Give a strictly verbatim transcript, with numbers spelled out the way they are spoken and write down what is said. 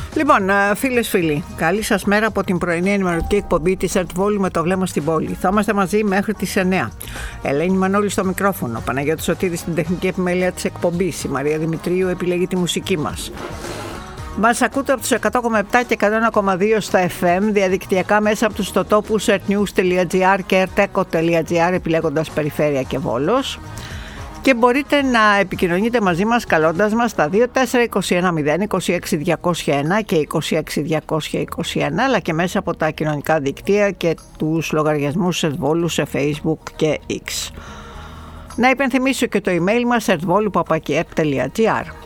Λοιπόν, φίλες φίλοι, καλή σας μέρα από την πρωινή ενημερωτική εκπομπή της Ερτβόλου με το βλέμμα στην πόλη. Θα είμαστε μαζί μέχρι τις εννιά. Ελένη Μανώλη στο μικρόφωνο, Παναγιώτης Σωτήρης στην τεχνική επιμέλεια της εκπομπής, η Μαρία Δημητρίου επιλέγει τη μουσική μας. Μας ακούτε από τους εκατό κόμμα επτά και εκατό ένα κόμμα δύο στα εφ εμ, διαδικτυακά μέσα από τους τοπούς ερτnews τελεία τζι άρ και ερτέκο τελεία τζι άρ επιλέγοντας Περιφέρεια και Βόλος. Και μπορείτε να επικοινωνείτε μαζί μας καλώντας μας στα δύο τέσσερα είκοσι ένα μηδέν είκοσι έξι διακόσια ένα και είκοσι έξι διακόσια είκοσι ένα, αλλά και μέσα από τα κοινωνικά δικτύα και τους λογαριασμούς Ερτβόλου σε Facebook και X. Να υπενθυμίσω και το email μας ερτβόλου παπάκι επτ τελεία τζι άρ.